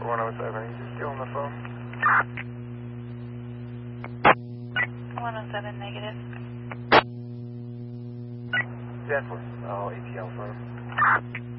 107, he's still on the phone. 107 negative. Zephyr, ATL firm.